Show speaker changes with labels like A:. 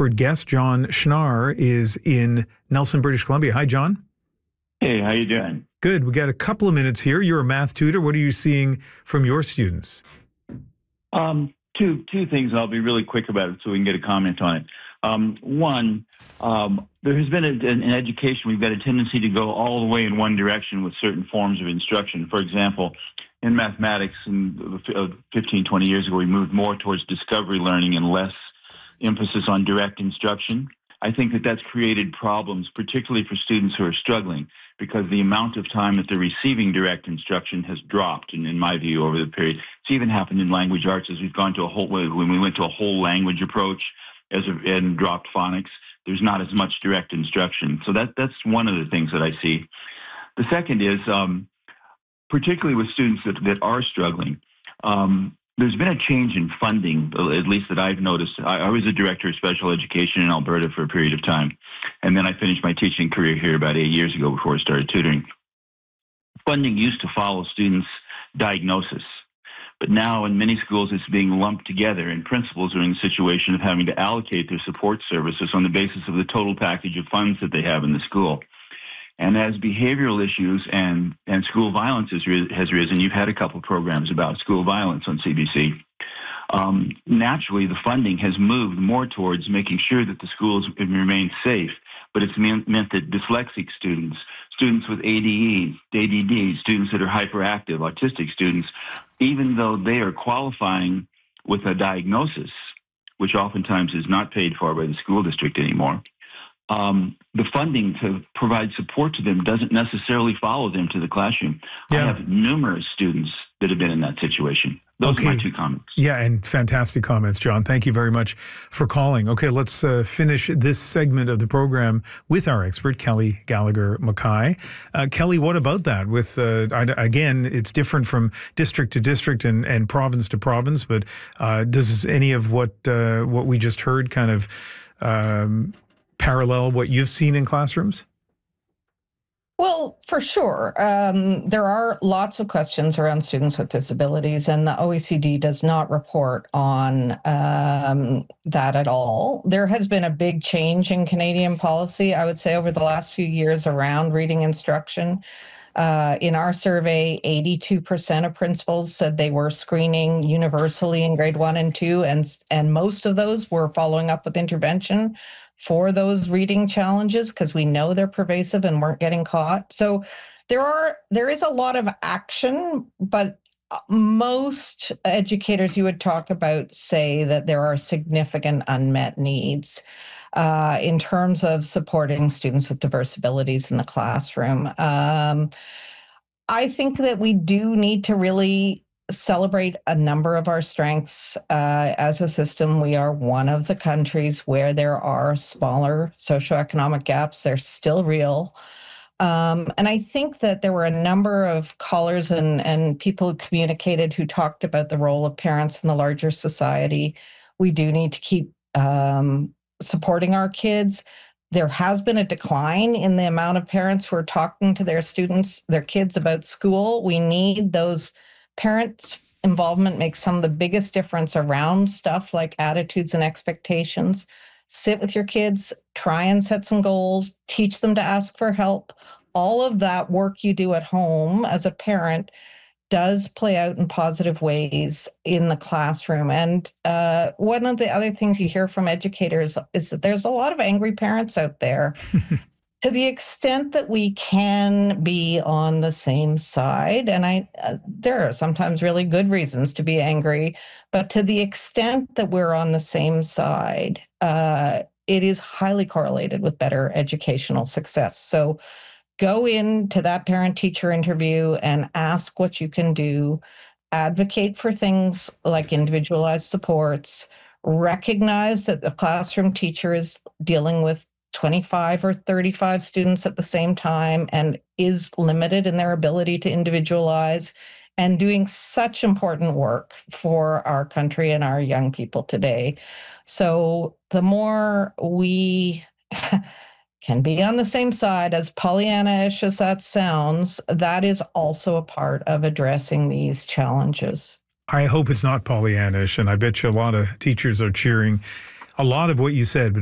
A: expert guest, John Schnarr, is in Nelson, British Columbia. Hi, John.
B: Hey, how you doing?
A: Good. We got a couple of minutes here. You're a math tutor. What are you seeing from your students?
B: Two things. I'll be really quick about it so we can get a comment on it. One, there has been in education, we've got a tendency to go all the way in one direction with certain forms of instruction. For example, in mathematics, 15, 20 years ago, we moved more towards discovery learning and less emphasis on direct instruction. I think that that's created problems, particularly for students who are struggling, because the amount of time that they're receiving direct instruction has dropped, in my view, over the period. It's even happened in language arts as we've gone to when we went to a whole language approach and dropped phonics. There's not as much direct instruction. So that's one of the things that I see. The second is, particularly with students that are struggling, there's been a change in funding, at least that I've noticed. I was a director of special education in Alberta for a period of time, and then I finished my teaching career here about 8 years ago before I started tutoring. Funding used to follow students' diagnosis, but now in many schools it's being lumped together, and principals are in the situation of having to allocate their support services on the basis of the total package of funds that they have in the school. And as behavioral issues and school violence has risen, you've had a couple of programs about school violence on CBC. Naturally, the funding has moved more towards making sure that the schools remain safe, but it's meant that dyslexic students, students with ADD, students that are hyperactive, autistic students, even though they are qualifying with a diagnosis, which oftentimes is not paid for by the school district anymore, the funding to provide support to them doesn't necessarily follow them to the classroom.
A: Yeah.
B: I have numerous students that have been in that situation. Those are my two comments.
A: Yeah, and fantastic comments, John. Thank you very much for calling. Okay, let's finish this segment of the program with our expert, Kelly Gallagher Mackay. Kelly, what about that? With again, it's different from district to district and province to province, but does any of what we just heard kind of parallel what you've seen in classrooms?
C: Well, for sure. There are lots of questions around students with disabilities, and the OECD does not report on that at all. There has been a big change in Canadian policy, I would say, over the last few years around reading instruction. In our survey, 82% of principals said they were screening universally in grade 1 and 2, and most of those were following up with intervention for those reading challenges because we know they're pervasive and weren't getting caught. So there is a lot of action, but most educators you would talk about say that there are significant unmet needs in terms of supporting students with diverse abilities in the classroom. I think that we do need to really celebrate a number of our strengths. As a system, we are one of the countries where there are smaller socioeconomic gaps. They're still real. And I think that there were a number of callers and people who communicated who talked about the role of parents in the larger society. We do need to keep supporting our kids. There has been a decline in the amount of parents who are talking to their kids about school. We need those parents' involvement. Makes some of the biggest difference around stuff like attitudes and expectations. Sit with your kids, try and set some goals, teach them to ask for help. All of that work you do at home as a parent does play out in positive ways in the classroom. And one of the other things you hear from educators is that there's a lot of angry parents out there. To the extent that we can be on the same side, and there are sometimes really good reasons to be angry, but to the extent that we're on the same side, it is highly correlated with better educational success. So go into that parent-teacher interview and ask what you can do, advocate for things like individualized supports, recognize that the classroom teacher is dealing with 25 or 35 students at the same time and is limited in their ability to individualize, and doing such important work for our country and our young people today. So the more we can be on the same side, as Pollyanna-ish as that sounds, that is also a part of addressing these challenges.
A: I hope it's not Pollyanna-ish, and I bet you a lot of teachers are cheering a lot of what you said.